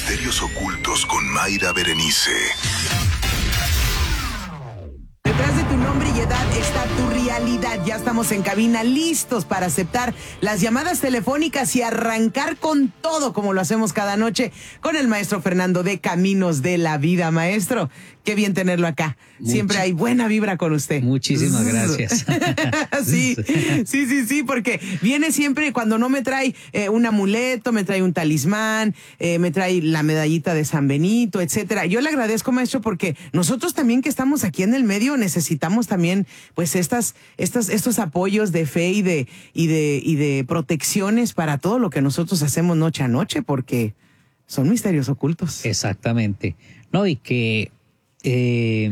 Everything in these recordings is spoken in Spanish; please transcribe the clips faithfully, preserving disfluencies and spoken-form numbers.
Misterios ocultos con Mayra Berenice. Detrás de tu nombre y edad está tu realidad. Ya estamos en cabina listos para aceptar las llamadas telefónicas y arrancar con todo como lo hacemos cada noche con el maestro Fernando de Caminos de la Vida. Maestro, qué bien tenerlo acá. Much- Siempre hay buena vibra con usted. Muchísimas gracias. sí, sí, sí, sí, porque viene siempre cuando no me trae eh, un amuleto, me trae un talismán, eh, me trae la medallita de San Benito, etcétera. Yo le agradezco, maestro, porque nosotros también que estamos aquí en el medio necesitamos también, pues, estas, estas, estos apoyos de fe y de, y de, y de protecciones para todo lo que nosotros hacemos noche a noche, porque son misterios ocultos. Exactamente. No, y que eh,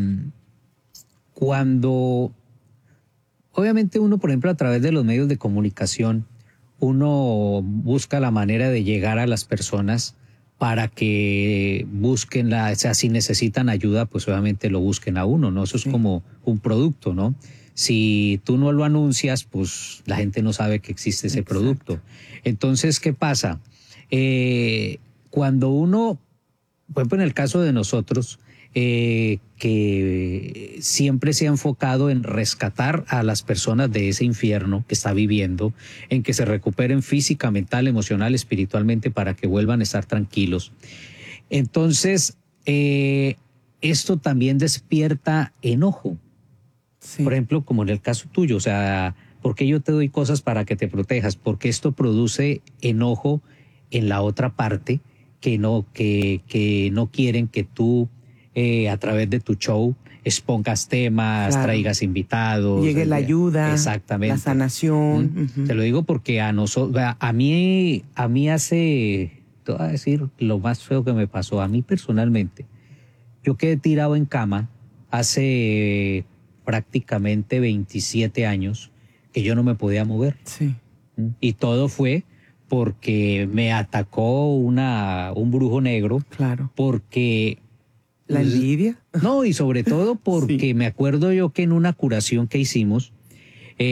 cuando, obviamente uno, por ejemplo, a través de los medios de comunicación, uno busca la manera de llegar a las personas para que busquen la, o sea, si necesitan ayuda, pues obviamente lo busquen a uno, ¿no? Eso es sí. como un producto, ¿no? Si tú no lo anuncias, pues la gente no sabe que existe ese Exacto. producto. Entonces, ¿qué pasa? Eh, cuando uno, por ejemplo, en el caso de nosotros, eh, que siempre se ha enfocado en rescatar a las personas de ese infierno que está viviendo, en que se recuperen física, mental, emocional, espiritualmente, para que vuelvan a estar tranquilos. Entonces, eh, esto también despierta enojo. Sí. Por ejemplo, como en el caso tuyo, o sea, ¿por qué yo te doy cosas para que te protejas? Porque esto produce enojo en la otra parte que no, que, que no quieren que tú Eh, a través de tu show expongas temas, claro. traigas invitados. Llegue la ayuda, exactamente. La sanación. ¿Mm? Uh-huh. Te lo digo porque a nosotros, a mí, a mí hace, te voy a decir lo más feo que me pasó, a mí personalmente. Yo quedé tirado en cama hace prácticamente veintisiete años que yo no me podía mover. Sí. ¿Mm? Y todo fue porque me atacó una, un brujo negro. Claro. Porque ¿La envidia? No, y sobre todo porque sí. me acuerdo yo que en una curación que hicimos,